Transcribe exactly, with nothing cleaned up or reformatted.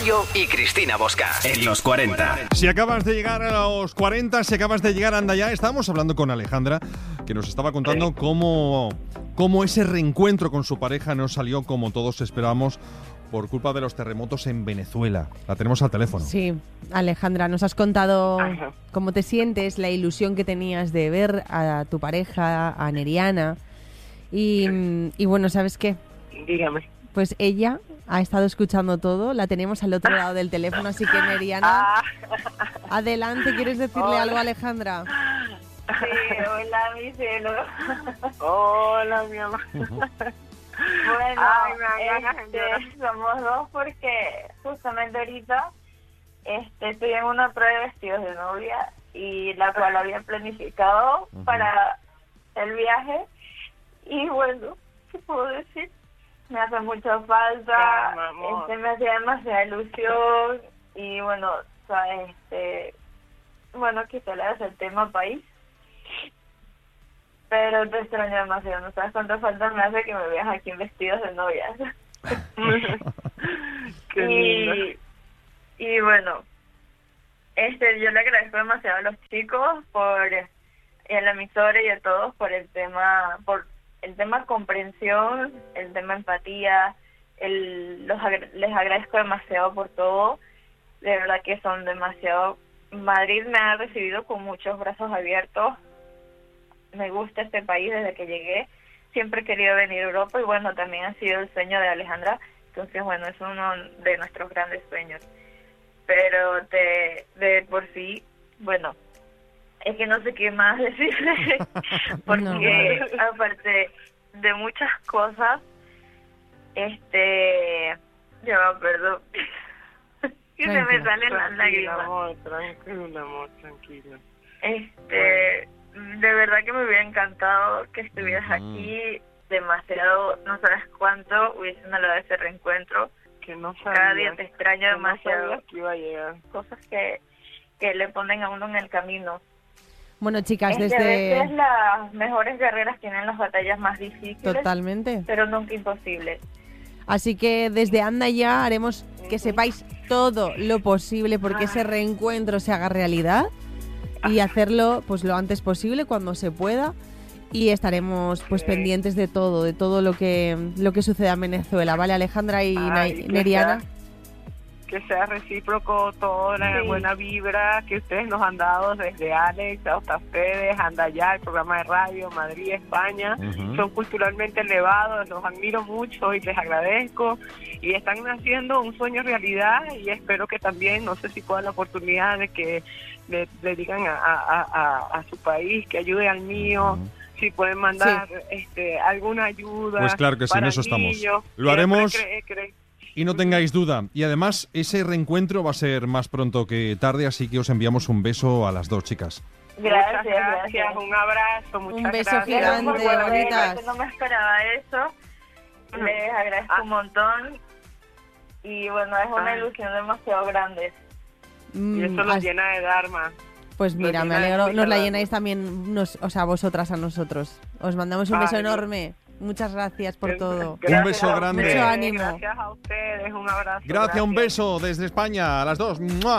Rocío y Cristina Bosca en los cuarenta. Si acabas de llegar a los cuarenta, si acabas de llegar, anda ya. Estábamos hablando con Alejandra, que nos estaba contando cómo, cómo ese reencuentro con su pareja no salió como todos esperábamos por culpa de los terremotos en Venezuela. La tenemos al teléfono. Sí, Alejandra, nos has contado cómo te sientes, la ilusión que tenías de ver a tu pareja, a Neriana. Y, y bueno, ¿sabes qué? Dígame. Pues ella ha estado escuchando todo, la tenemos al otro lado del teléfono, así que Neriana, adelante, ¿quieres decirle Hola. algo a Alejandra? Sí, hola, mi cielo. Hola, mi amor. Bueno, Ay, me dan ganas de llorar. este, somos dos porque justamente ahorita este, estoy en una prueba de vestidos de novia y la cual había planificado Ujú. para el viaje y bueno, ¿qué puedo decir? Me hace mucha falta, Calma, amor. este, me hacía demasiada ilusión y bueno, o sea, este, bueno, quizá le hace el tema país. Pero te extraño demasiado, no sabes cuánta falta me hace que me veas aquí en vestidos de novia. Qué lindo. y, y bueno, este yo le agradezco demasiado a los chicos por y a la emisora y a todos por el tema, por el tema comprensión, el tema empatía, el, los agra- les agradezco demasiado por todo, de verdad que son demasiado. Madrid me ha recibido con muchos brazos abiertos. Me gusta este país desde que llegué. Siempre he querido venir a Europa y bueno, también ha sido el sueño de Alejandra. Entonces, bueno, es uno de nuestros grandes sueños. Pero de, de por sí, bueno, es que no sé qué más decirle. Porque aparte de muchas cosas, este, ya, perdón, que se me Tranquila. salen las Tranquila, lágrimas. amor, tranquila, amor, tranquila. Este, de verdad que me hubiera encantado que estuvieras Ujú. aquí, demasiado, no sabes cuánto hubiese anhelado ese reencuentro. Que no sabía. Cada día te extraño que no demasiado. sabía que iba a llegar. Cosas que, que le ponen a uno en el camino. Bueno, chicas, Es que a veces desde... las mejores guerreras tienen las batallas más difíciles, Totalmente. pero nunca imposibles. Así que desde Anda Ya haremos que sepáis todo lo posible porque ese reencuentro se haga realidad y hacerlo pues lo antes posible, cuando se pueda. Y estaremos pues Sí. pendientes de todo, de todo lo que lo que suceda en Venezuela, ¿vale, Alejandra y Ay, Nay- que Neriana? sea- Que sea recíproco toda la Sí. buena vibra que ustedes nos han dado desde Alex hasta ustedes, Anda Ya, el programa de radio, Madrid, España. Ujú. Son culturalmente elevados, los admiro mucho y les agradezco. Y están haciendo un sueño realidad y espero que también, no sé si puedan la oportunidad de que le, le digan a, a, a, a su país que ayude al mío. Ujú. Si pueden mandar este, alguna ayuda. Pues claro que sí, en para eso estamos. niños. Lo Siempre haremos. cre- cre- Y no tengáis duda. Y además, ese reencuentro va a ser más pronto que tarde, así que os enviamos un beso a las dos chicas. Gracias, Muchas gracias, gracias. un abrazo, muchas Un beso gracias. gigante, Gracias por volver, bonitas. porque no me esperaba eso. Les agradezco Ah. un montón. Y bueno, es una Ay. ilusión demasiado grande. Mm, Y eso nos as- llena de Dharma. Pues nos mira, me llena de alegro. mucha Nos la Dharma. llenáis también, nos, o sea, vosotras a nosotros. Os mandamos un beso Ay, enorme. Muchas gracias por todo. Un beso a grande. ustedes, Mucho ánimo. Gracias a ustedes, un abrazo. Gracias, un beso desde España a las dos. ¡Mua!